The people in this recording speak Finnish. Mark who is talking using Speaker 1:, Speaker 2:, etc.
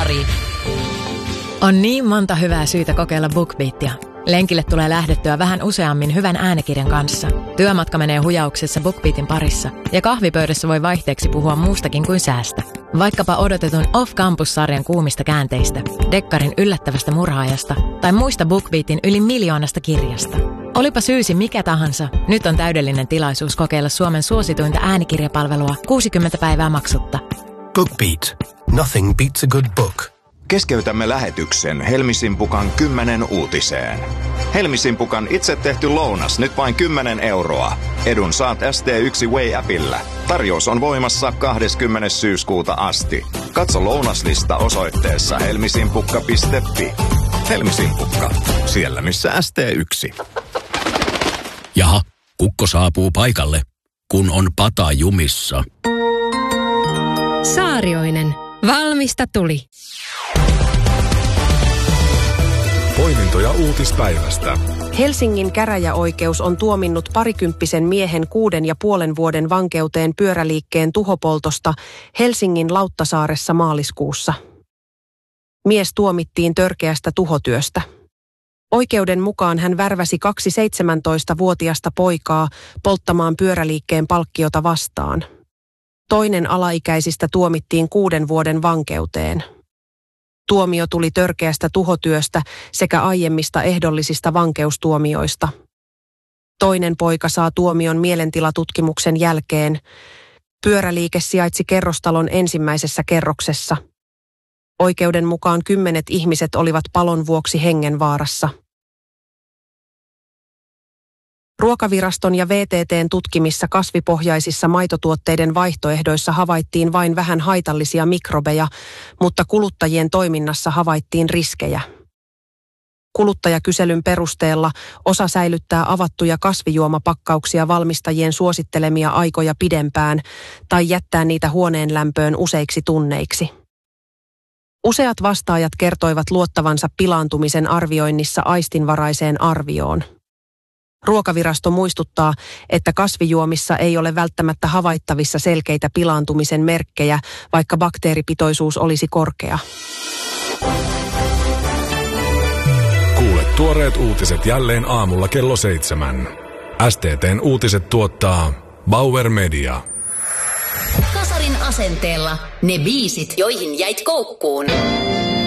Speaker 1: pariin.
Speaker 2: On niin monta hyvää syytä kokeilla BookBeatia. Lenkille tulee lähdettyä vähän useammin hyvän äänikirjan kanssa. Työmatka menee hujauksessa BookBeatin parissa. Ja kahvipöydässä voi vaihteeksi puhua muustakin kuin säästä. Vaikkapa odotetun Off Campus-sarjan kuumista käänteistä, Dekkarin yllättävästä murhaajasta tai muista BookBeatin yli 1 miljoonasta kirjasta. Olipa syysi mikä tahansa, nyt on täydellinen tilaisuus kokeilla Suomen suosituinta äänikirjapalvelua 60 päivää maksutta.
Speaker 3: BookBeat. Nothing beats a good book.
Speaker 4: Keskeytämme lähetyksen Helmisimpukan 10 uutiseen. Helmisimpukan itse tehty lounas nyt vain 10 €. Edun saat ST1 Way-appillä. Tarjous on voimassa 20. syyskuuta asti. Katso lounaslista osoitteessa helmisimpukka.fi. Helmisimpukka. Siellä missä ST1.
Speaker 5: Jaha, kukko saapuu paikalle, kun on pata jumissa.
Speaker 6: Saarioinen. Valmista tuli.
Speaker 7: Poimintoja uutispäivästä.
Speaker 8: Helsingin käräjäoikeus on tuominnut parikymppisen miehen 6,5 vuoden vankeuteen pyöräliikkeen tuhopoltosta Helsingin Lauttasaaressa maaliskuussa. Mies tuomittiin törkeästä tuhotyöstä. Oikeuden mukaan hän värväsi 2 17-vuotiasta poikaa polttamaan pyöräliikkeen palkkiota vastaan. Toinen alaikäisistä tuomittiin 6 vuoden vankeuteen. Tuomio tuli törkeästä tuhotyöstä sekä aiemmista ehdollisista vankeustuomioista. Toinen poika saa tuomion mielentilatutkimuksen jälkeen. Pyöräliike sijaitsi kerrostalon ensimmäisessä kerroksessa. Oikeuden mukaan 10 ihmiset olivat palon vuoksi hengenvaarassa. Ruokaviraston ja VTT:n tutkimissa kasvipohjaisissa maitotuotteiden vaihtoehdoissa havaittiin vain vähän haitallisia mikrobeja, mutta kuluttajien toiminnassa havaittiin riskejä. Kuluttajakyselyn perusteella osa säilyttää avattuja kasvijuomapakkauksia valmistajien suosittelemia aikoja pidempään tai jättää niitä huoneen lämpöön useiksi tunneiksi. Useat vastaajat kertoivat luottavansa pilaantumisen arvioinnissa aistinvaraiseen arvioon. Ruokavirasto muistuttaa, että kasvijuomissa ei ole välttämättä havaittavissa selkeitä pilaantumisen merkkejä, vaikka bakteeripitoisuus olisi korkea.
Speaker 7: Kuule tuoreet uutiset jälleen aamulla kello 7. STT:n uutiset tuottaa Bauer Media.
Speaker 1: Kasarin asenteella ne biisit, joihin jäit koukkuun.